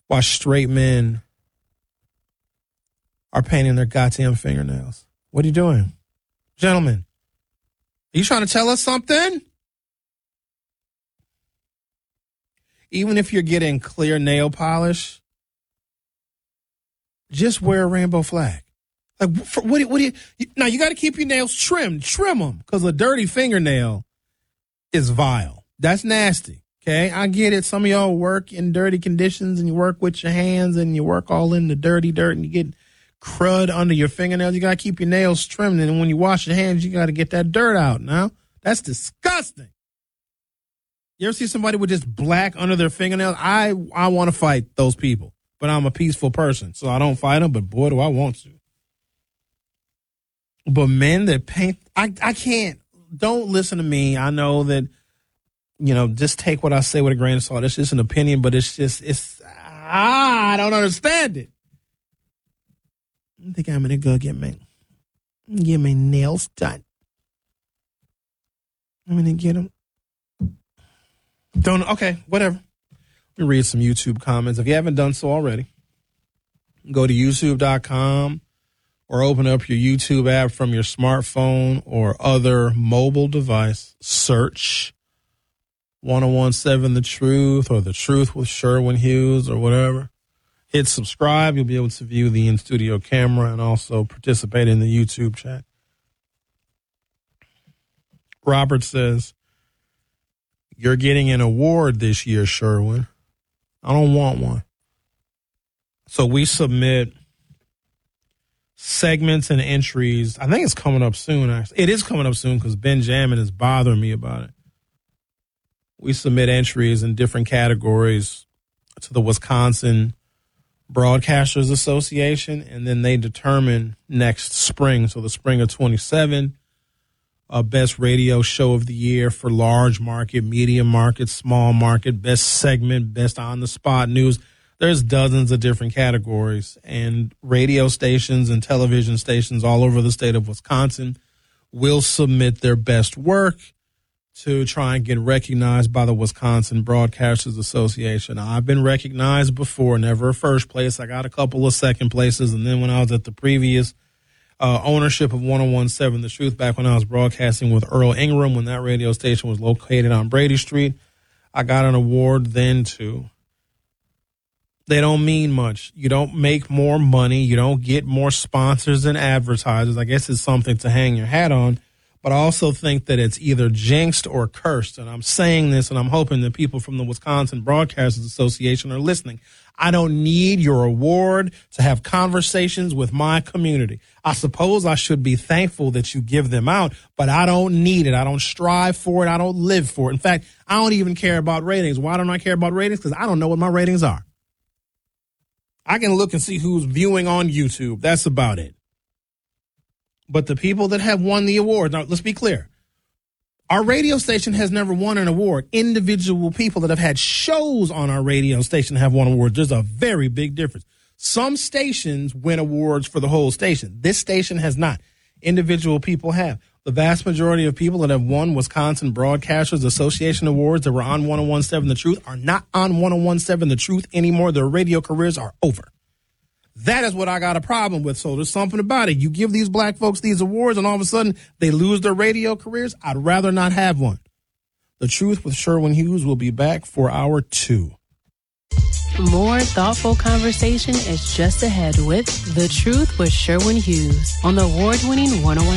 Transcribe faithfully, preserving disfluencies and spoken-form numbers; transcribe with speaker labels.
Speaker 1: why straight men are painting their goddamn fingernails. What are you doing? Gentlemen, are you trying to tell us something? Even if you're getting clear nail polish, just wear a rainbow flag. Like, for, what, what do you, you now you got to keep your nails trimmed. Trim them, because a dirty fingernail is vile. That's nasty. Okay, I get it. Some of y'all work in dirty conditions and you work with your hands and you work all in the dirty dirt and you get crud under your fingernails. You got to keep your nails trimmed. And when you wash your hands, you got to get that dirt out now. That's disgusting. You ever see somebody with just black under their fingernails? I, I want to fight those people, but I'm a peaceful person, so I don't fight them, but boy, do I want to. But men that paint, I, I can't. Don't listen to me. I know that, you know, just take what I say with a grain of salt. It's just an opinion, but it's just, it's, ah, I don't understand it. I think I'm going to go get my, get my nails done. I'm going to get them. Don't, okay, whatever. Let me read some YouTube comments. If you haven't done so already, go to youtube dot com or open up your YouTube app from your smartphone or other mobile device. Search ten seventeen The Truth or The Truth with Sherwin Hughes or whatever. Hit subscribe. You'll be able to view the in-studio camera and also participate in the YouTube chat. Robert says, you're getting an award this year, Sherwin. I don't want one. So we submit segments and entries. I think it's coming up soon, actually. It is coming up soon because Benjamin is bothering me about it. We submit entries in different categories to the Wisconsin Broadcasters Association, and then they determine next spring, so the spring of twenty-seven, uh, best radio show of the year for large market, medium market, small market, best segment, best on-the-spot news. There's dozens of different categories, and radio stations and television stations all over the state of Wisconsin will submit their best work to try and get recognized by the Wisconsin Broadcasters Association. I've been recognized before, never a first place. I got a couple of second places, and then when I was at the previous uh, ownership of ten seventeen The Truth, back when I was broadcasting with Earl Ingram, when that radio station was located on Brady Street, I got an award then too. They don't mean much. You don't make more money. You don't get more sponsors and advertisers. I guess it's something to hang your hat on. But I also think that it's either jinxed or cursed. And I'm saying this, and I'm hoping that people from the Wisconsin Broadcasters Association are listening. I don't need your award to have conversations with my community. I suppose I should be thankful that you give them out, but I don't need it. I don't strive for it. I don't live for it. In fact, I don't even care about ratings. Why don't I care about ratings? Because I don't know what my ratings are. I can look and see who's viewing on YouTube. That's about it. But the people that have won the award, now let's be clear. Our radio station has never won an award. Individual people that have had shows on our radio station have won awards. There's a very big difference. Some stations win awards for the whole station. This station has not. Individual people have. The vast majority of people that have won Wisconsin Broadcasters Association awards that were on ten seventeen The Truth are not on ten seventeen The Truth anymore. Their radio careers are over. That is what I got a problem with. So there's something about it. You give these black folks these awards and all of a sudden they lose their radio careers. I'd rather not have one. The Truth with Sherwin Hughes will be back for hour two.
Speaker 2: More thoughtful conversation is just ahead with The Truth with Sherwin Hughes on the award-winning one oh one